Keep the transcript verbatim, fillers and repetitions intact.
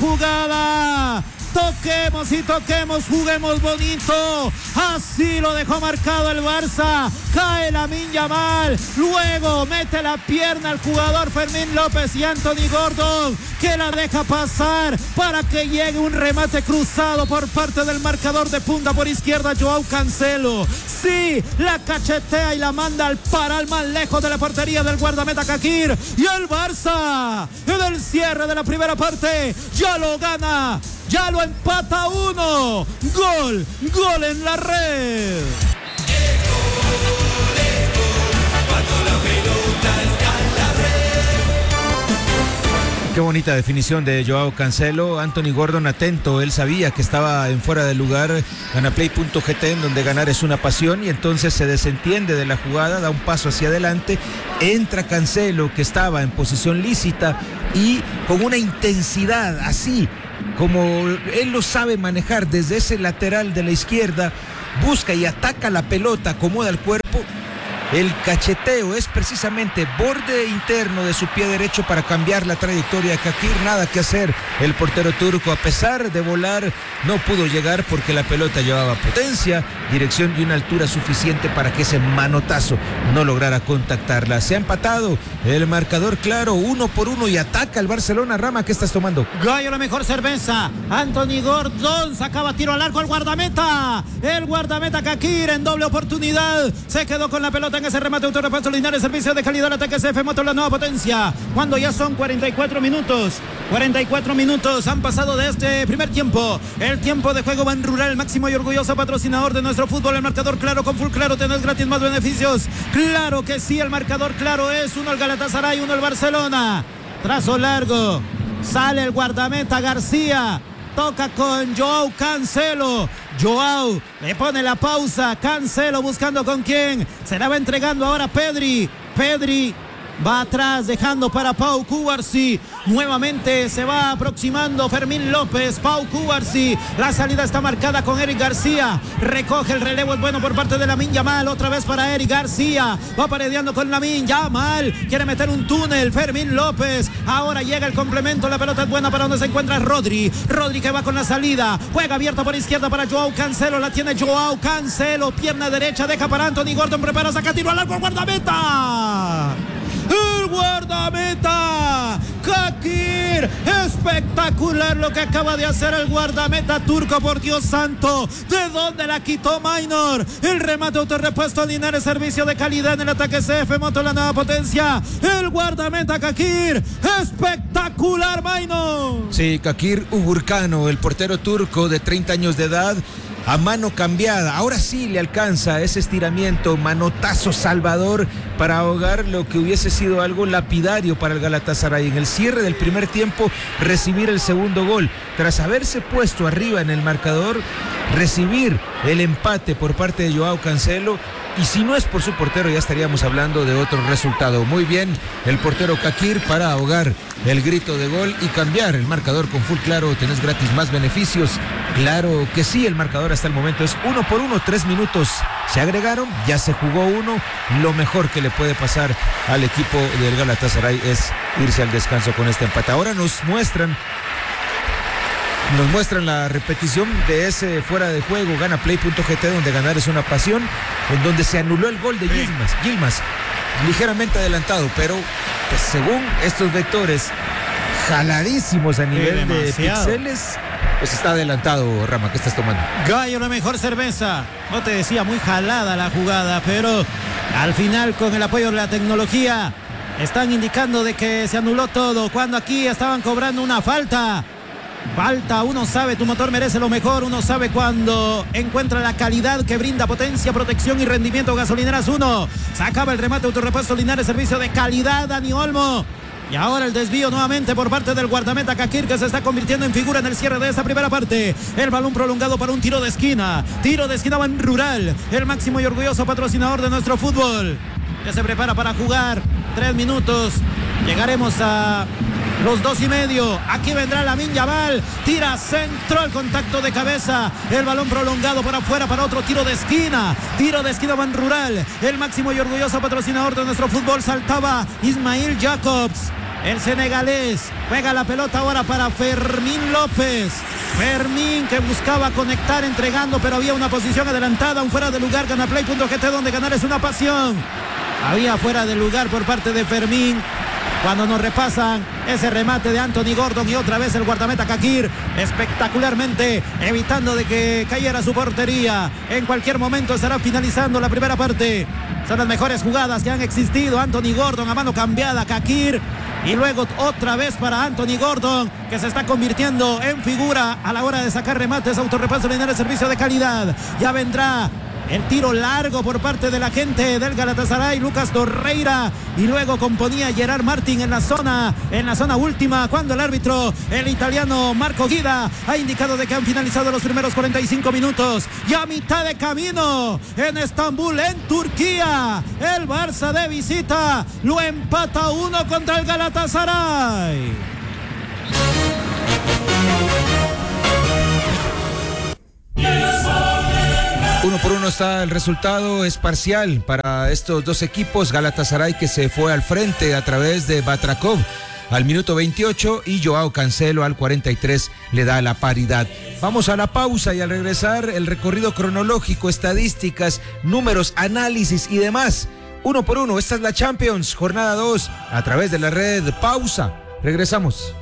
jugada. Toquemos y toquemos, juguemos bonito. Así lo dejó marcado el Barça. Cae Lamine Yamal. Luego mete la pierna al jugador Fermín López y Anthony Gordon, que la deja pasar para que llegue un remate cruzado por parte del marcador de punta por izquierda, Joao Cancelo. Sí, la cachetea y la manda al paral más lejos de la portería del guardameta Kakir. Y el Barça, en el cierre de la primera parte, ya lo gana. Ya lo empata uno. Gol, gol en la red. Qué bonita definición de Joao Cancelo. Anthony Gordon atento, él sabía que estaba en fuera de lugar. Ganaplay punto g t, en donde ganar es una pasión, y entonces se desentiende de la jugada, da un paso hacia adelante, entra Cancelo, que estaba en posición lícita, y con una intensidad así como él lo sabe manejar desde ese lateral de la izquierda, busca y ataca la pelota, acomoda el cuerpo. El cacheteo es precisamente borde interno de su pie derecho para cambiar la trayectoria de Kakir. Nada que hacer el portero turco, a pesar de volar, no pudo llegar porque la pelota llevaba potencia, dirección y una altura suficiente para que ese manotazo no lograra contactarla. Se ha empatado el marcador, claro, uno por uno, y ataca el Barcelona. Rama, ¿qué estás tomando? Gallo, la mejor cerveza. Anthony Gordon sacaba tiro al arco al guardameta. El guardameta Kakir en doble oportunidad se quedó con la pelota en ese remate autorrepuesto. Linares, servicio de calidad, ataque C F Motor, la nueva potencia. Cuando ya son cuarenta y cuatro minutos, cuarenta y cuatro minutos han pasado de este primer tiempo. El tiempo de juego Ban Rural, máximo y orgulloso patrocinador de nuestro fútbol. El marcador claro, con Full Claro tenés gratis más beneficios. Claro que sí, el marcador claro es uno el Galatasaray, uno el Barcelona. Trazo largo, sale el guardameta García. Toca con Joao Cancelo. Joao le pone la pausa. Cancelo buscando con quién. Se la va entregando ahora Pedri. Pedri va atrás, dejando para Pau Cubarsí. Nuevamente se va aproximando Fermín López. Pau Cubarsí. La salida está marcada con Eric García. Recoge el relevo, es bueno por parte de Lamine Yamal. Otra vez para Eric García. Va paredeando con Lamine Yamal. Quiere meter un túnel. Fermín López. Ahora llega el complemento. La pelota es buena para donde se encuentra Rodri. Rodri que va con la salida. Juega abierta por izquierda para Joao Cancelo. La tiene Joao Cancelo. Pierna derecha. Deja para Anthony Gordon. Prepara, saca tiro al arco. Guardameta. El guardameta Kakir. Espectacular lo que acaba de hacer el guardameta turco, por Dios santo. ¿De dónde la quitó Maynor? El remate autorrepuesto Linares, servicio de calidad en el ataque C F Moto, la nueva potencia. El guardameta Kakir. Espectacular, Maynor. Sí, Kakir Ugurcano, el portero turco de treinta años de edad, a mano cambiada. Ahora sí le alcanza ese estiramiento, manotazo salvador para ahogar lo que hubiese sido algo lapidario para el Galatasaray. En el cierre del primer tiempo, recibir el segundo gol. Tras haberse puesto arriba en el marcador, recibir el empate por parte de Joao Cancelo. Y si no es por su portero, ya estaríamos hablando de otro resultado. Muy bien el portero Kakir para ahogar el grito de gol y cambiar el marcador con Full Claro. Tenés gratis más beneficios. Claro que sí, el marcador hasta el momento es uno por uno. Tres minutos se agregaron, ya se jugó uno. Lo mejor que le puede pasar al equipo del Galatasaray es irse al descanso con este empate. Ahora nos muestran Nos muestran la repetición de ese fuera de juego, Ganaplay punto g t, donde ganar es una pasión, en donde se anuló el gol de Yilmaz, Yilmaz ligeramente adelantado, pero pues, según estos vectores jaladísimos a nivel de píxeles, pues está adelantado. Rama, ¿qué estás tomando? Gallo, la mejor cerveza. No te decía, muy jalada la jugada, pero al final, con el apoyo de la tecnología, están indicando de que se anuló todo, cuando aquí estaban cobrando una falta. Falta, uno sabe, tu motor merece lo mejor, uno sabe cuando encuentra la calidad que brinda potencia, protección y rendimiento. Gasolineras uno. Se acaba el remate autorrepuesto Linares, servicio de calidad, Dani Olmo. Y ahora el desvío nuevamente por parte del guardameta Kakir, que se está convirtiendo en figura en el cierre de esta primera parte. El balón prolongado para un tiro de esquina. Tiro de esquina Ban Rural, el máximo y orgulloso patrocinador de nuestro fútbol. Ya se prepara para jugar. Tres minutos. Llegaremos a los dos y medio. Aquí vendrá Lamine Yamal. Tira centro, el contacto de cabeza. El balón prolongado por afuera para otro tiro de esquina. Tiro de esquina Ban Rural, el máximo y orgulloso patrocinador de nuestro fútbol. Saltaba Ismail Jacobs. el senegalés. Juega la pelota ahora para Fermín López. Fermín que buscaba conectar entregando, pero había una posición adelantada, un fuera de lugar. Ganaplay punto g t, donde ganar es una pasión. Había fuera de lugar por parte de Fermín. Cuando nos repasan ese remate de Anthony Gordon y otra vez el guardameta Kakir espectacularmente evitando de que cayera su portería. En cualquier momento estará finalizando la primera parte. Son las mejores jugadas que han existido. Anthony Gordon a mano cambiada, Kakir, y luego otra vez para Anthony Gordon, que se está convirtiendo en figura a la hora de sacar remates. Autorrepaso Linares, servicio de calidad. Ya vendrá el tiro largo por parte de la gente del Galatasaray, Lucas Torreira, y luego componía Gerard Martin en la zona, en la zona última, cuando el árbitro, el italiano Marco Guida, ha indicado de que han finalizado los primeros cuarenta y cinco minutos. Ya a mitad de camino en Estambul, en Turquía, el Barça de visita lo empata uno contra el Galatasaray. Uno por uno está el resultado, es parcial para estos dos equipos. Galatasaray que se fue al frente a través de Batrakov al minuto veintiocho y Joao Cancelo al cuarenta y tres le da la paridad. Vamos a la pausa y al regresar el recorrido cronológico, estadísticas, números, análisis y demás. Uno por uno, esta es la Champions, jornada dos, a través de la red. Pausa, regresamos.